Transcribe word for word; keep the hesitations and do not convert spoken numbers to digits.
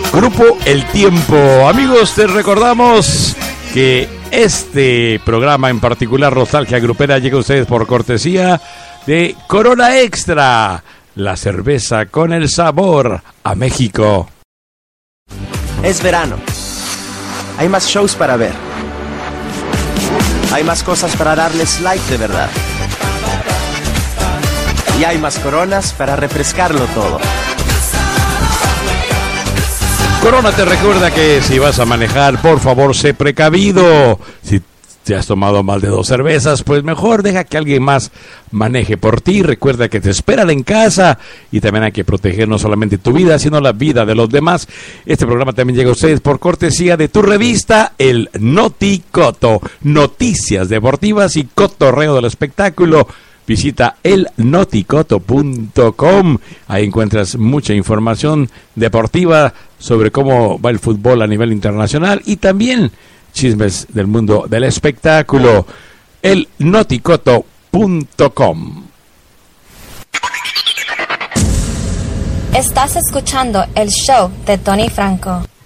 Grupo El Tiempo. Amigos, te recordamos que este programa en particular, Nostalgia Grupera, llega a ustedes por cortesía de Corona Extra, la cerveza con el sabor a México. Es verano. Hay más shows para ver. Hay más cosas para darles like de verdad. Y hay más coronas para refrescarlo todo. Corona te recuerda que si vas a manejar, por favor, sé precavido. Si te has tomado más de dos cervezas, pues mejor deja que alguien más maneje por ti. Recuerda que te esperan en casa y también hay que proteger no solamente tu vida, sino la vida de los demás. Este programa también llega a ustedes por cortesía de tu revista, El Noticoto. Noticias deportivas y cotorreo del espectáculo. Visita el noticoto punto com. Ahí encuentras mucha información deportiva sobre cómo va el fútbol a nivel internacional y también chismes del mundo del espectáculo. el noticoto punto com. Estás escuchando el show de Tony Franco.